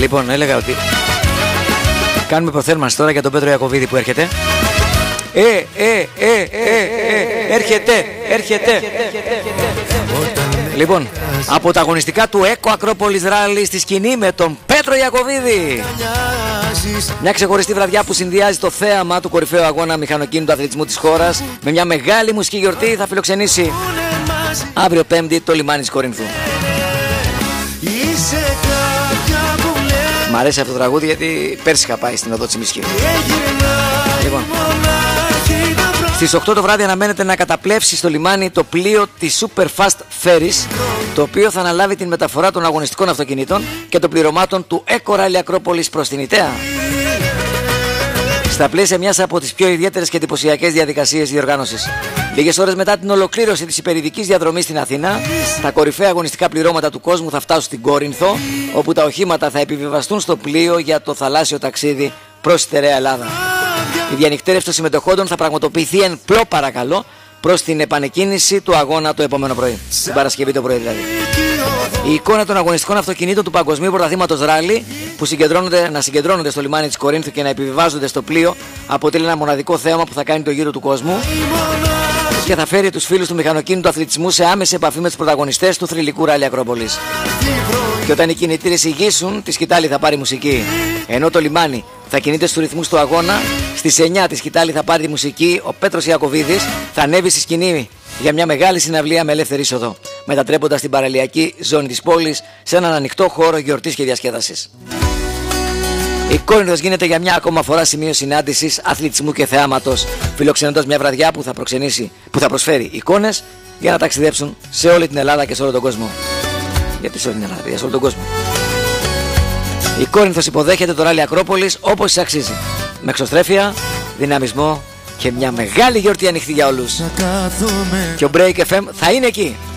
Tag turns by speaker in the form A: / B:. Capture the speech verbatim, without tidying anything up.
A: Λοιπόν, έλεγα ότι κάνουμε προθέρμανση τώρα για τον Πέτρο Ιακωβίδη που έρχεται. Ε, ε, ε, ε, ε, έρχεται, έρχεται. Λοιπόν, από τα αγωνιστικά του Eco Acropolis Rally στη σκηνή με τον Πέτρο Ιακωβίδη. Μια ξεχωριστή βραδιά που συνδυάζει το θέαμα του κορυφαίου αγώνα μηχανοκίνητου αθλητισμού της χώρας με μια μεγάλη μουσική γιορτή. Θα φιλοξενήσει αύριο Πέμπτη το λιμάνι της Κορίνθου. Μ' αρέσει αυτό το τραγούδι γιατί πέρσι είχα πάει στην οδό της Ημισχύου. Λοιπόν, στις οκτώ το βράδυ αναμένεται να καταπλέψει στο λιμάνι το πλοίο της Super Fast Ferries, το οποίο θα αναλάβει την μεταφορά των αγωνιστικών αυτοκινήτων και των πληρωμάτων του Eco Rally Acropolis προς την Ιταία. Στα πλαίσια μιας από τις πιο ιδιαίτερες και εντυπωσιακές διαδικασίες διοργάνωσης. Λίγες ώρες μετά την ολοκλήρωση της υπερηδικής διαδρομής στην Αθήνα, τα κορυφαία αγωνιστικά πληρώματα του κόσμου θα φτάσουν στην Κόρινθο, όπου τα οχήματα θα επιβιβαστούν στο πλοίο για το θαλάσσιο ταξίδι προς τη στερεά Ελλάδα. Η διανυκτέρευση των συμμετοχόντων θα πραγματοποιηθεί εν πλώ παρακαλώ προς την επανεκκίνηση του αγώνα το επόμενο πρωί. Την Παρασκευή το πρωί δηλαδή. Η εικόνα των αγωνιστικών αυτοκινήτων του Παγκοσμίου Πρωταθλήματος Ράλι που συγκεντρώνονται, να συγκεντρώνονται στο λιμάνι της Κορίνθου και να επιβιβάζονται στο πλοίο αποτελεί ένα μοναδικό θέαμα που θα κάνει το γύρο του κόσμου και θα φέρει τους φίλους του μηχανοκίνητου αθλητισμού σε άμεση επαφή με τους πρωταγωνιστές του θρυλικού Ράλι Ακρόπολης. Και όταν οι κινητήρες ηγήσουν, τη σκητάλη θα πάρει μουσική. Ενώ το λιμάνι θα κινείται στους ρυθμούς του αγώνα, στις εννιά τη σκητάλη θα πάρει τη μουσική, ο Πέτρος Ιακωβίδης θα ανέβει στη σκηνή για μια μεγάλη συναυλία με ελεύθερη είσοδο, μετατρέποντας την παραλιακή ζώνη της πόλης σε έναν ανοιχτό χώρο γιορτής και διασκέδασης. Η Κόρινθος γίνεται για μια ακόμα φορά σημείο συνάντησης αθλητισμού και θεάματος, φιλοξενώντας μια βραδιά που θα, προξενήσει, που θα προσφέρει εικόνες για να ταξιδέψουν σε όλη την Ελλάδα και σε όλο τον κόσμο. Γιατί σε όλη την Ελλάδα, σε όλο τον κόσμο. Η Κόρινθος υποδέχεται το Ράλι Ακρόπολης όπως της αξίζει. Με εξωστρέφεια, δυναμισμό και μια μεγάλη γιορτή ανοιχτή για όλους. Και ο Break εφ εμ θα είναι εκεί.